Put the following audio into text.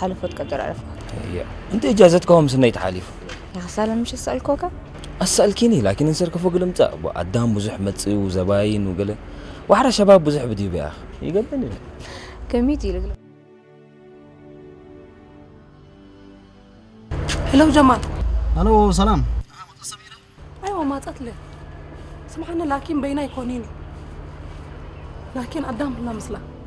حلفت قدر عرفك انت اجازتكم سنه يتحالف يا سلام مش اسالكوكا اسالكيني لكن انسرك فوق لمصا قدام بزح مصي وزباين وقله وحرا شباب بزح بدي بياخ يقبلني كميتي لقلب هلو جمال الو سلام ايوه ما تطلع سمعنا لكن بينا يكونين لكن قدام الله مسلا